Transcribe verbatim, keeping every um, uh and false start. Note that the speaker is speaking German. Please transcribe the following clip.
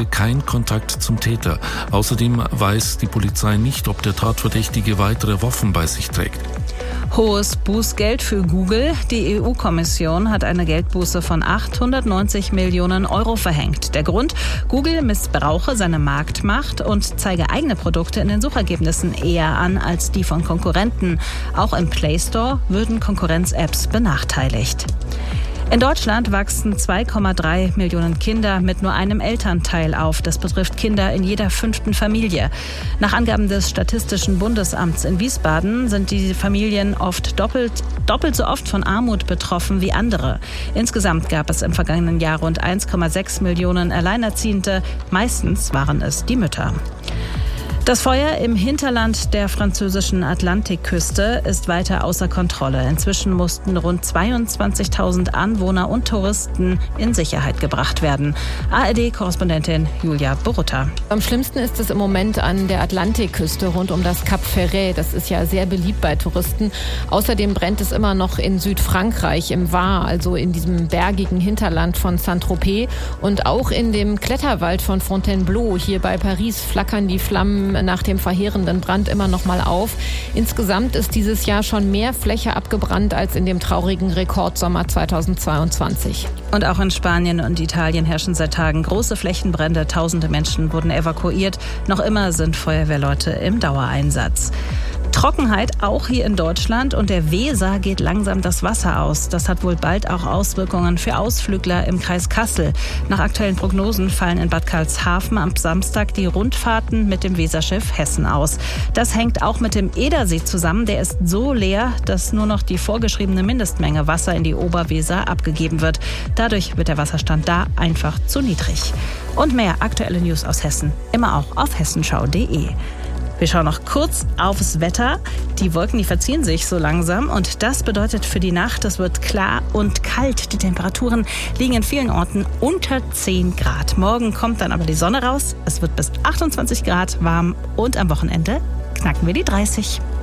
bestehe kein Kontakt zum Täter. Außerdem weiß die Polizei nicht, ob der Tatverdächtige weitere Waffen bei sich trägt. Hohes Bußgeld für Google. Die E U-Kommission hat eine Geldbuße von achthundertneunzig Millionen Euro verhängt. Der Grund: Google missbrauche seine Marktmacht und zeige eigene Produkte in den Suchergebnissen eher an als die von Konkurrenten. Auch im Play Store würden Konkurrenz-Apps benachteiligt. In Deutschland wachsen zwei Komma drei Millionen Kinder mit nur einem Elternteil auf. Das betrifft Kinder in jeder fünften Familie. Nach Angaben des Statistischen Bundesamts in Wiesbaden sind die Familien oft doppelt, doppelt so oft von Armut betroffen wie andere. Insgesamt gab es im vergangenen Jahr rund eins Komma sechs Millionen Alleinerziehende. Meistens waren es die Mütter. Das Feuer im Hinterland der französischen Atlantikküste ist weiter außer Kontrolle. Inzwischen mussten rund zweiundzwanzigtausend Anwohner und Touristen in Sicherheit gebracht werden. A R D-Korrespondentin Julia Borutta. Am schlimmsten ist es im Moment an der Atlantikküste rund um das Cap Ferret. Das ist ja sehr beliebt bei Touristen. Außerdem brennt es immer noch in Südfrankreich, im Var, also in diesem bergigen Hinterland von Saint-Tropez. Und auch in dem Kletterwald von Fontainebleau hier bei Paris flackern die Flammen nach dem verheerenden Brand immer noch mal auf. Insgesamt ist dieses Jahr schon mehr Fläche abgebrannt als in dem traurigen Rekordsommer zweitausendzweiundzwanzig. Und auch in Spanien und Italien herrschen seit Tagen große Flächenbrände. Tausende Menschen wurden evakuiert. Noch immer sind Feuerwehrleute im Dauereinsatz. Trockenheit auch hier in Deutschland und der Weser geht langsam das Wasser aus. Das hat wohl bald auch Auswirkungen für Ausflügler im Kreis Kassel. Nach aktuellen Prognosen fallen in Bad Karlshafen am Samstag die Rundfahrten mit dem Weserschiff Hessen aus. Das hängt auch mit dem Edersee zusammen. Der ist so leer, dass nur noch die vorgeschriebene Mindestmenge Wasser in die Oberweser abgegeben wird. Dadurch wird der Wasserstand da einfach zu niedrig. Und mehr aktuelle News aus Hessen immer auch auf hessenschau punkt de. Wir schauen noch kurz aufs Wetter. Die Wolken, die verziehen sich so langsam und das bedeutet für die Nacht, es wird klar und kalt. Die Temperaturen liegen in vielen Orten unter zehn Grad. Morgen kommt dann aber die Sonne raus. Es wird bis achtundzwanzig Grad warm und am Wochenende knacken wir die dreißig.